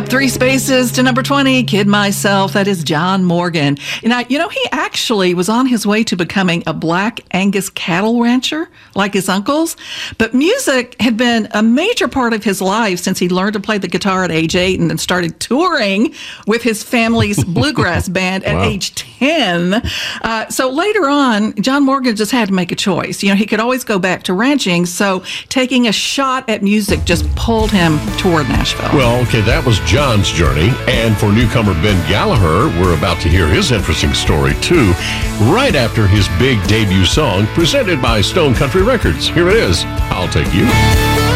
Up 3 spaces to number 20, Kid Myself. That is John Morgan. Now, he actually was on his way to becoming a Black Angus cattle rancher like his uncles, but music had been a major part of his life since he learned to play the guitar at age 8 and then started touring with his family's bluegrass band at age 10. So later on, John Morgan just had to make a choice. He could always go back to ranching, so taking a shot at music just pulled him toward Nashville. Well, okay, that was John's journey. And for newcomer Ben Gallagher, we're about to hear his interesting story, too, right after his big debut song presented by Stone Country Records. Here it is, I'll Take You.